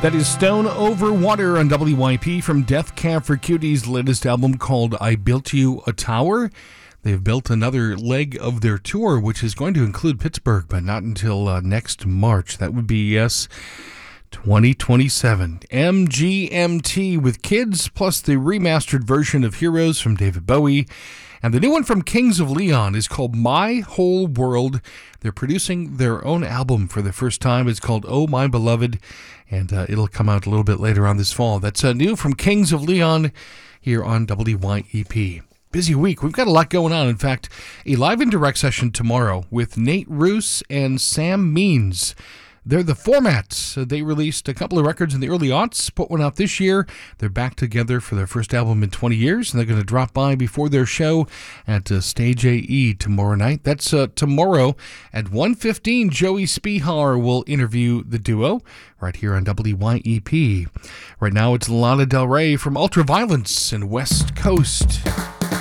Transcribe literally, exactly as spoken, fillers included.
That is Stone Over Water on W Y P from Death Cab for Cutie's latest album called I Built You a Tower. They've built another leg of their tour, which is going to include Pittsburgh, but not until uh, next March. That would be, yes, twenty twenty-seven. M G M T with Kids, plus the remastered version of Heroes from David Bowie. And the new one from Kings of Leon is called My Whole World. They're producing their own album for the first time. It's called Oh My Beloved, and uh, it'll come out a little bit later on this fall. That's uh, new from Kings of Leon here on W Y E P. Busy week. We've got a lot going on. In fact, a live and direct session tomorrow with Nate Roos and Sam Means. They're the Formats. Uh, they released a couple of records in the early aughts, put one out this year. They're back together for their first album in twenty years, and they're going to drop by before their show at uh, Stage A E tomorrow night. That's uh, tomorrow at one fifteen. Joey Spihar will interview the duo right here on W Y E P. Right now, it's Lana Del Rey from Ultraviolence and West Coast.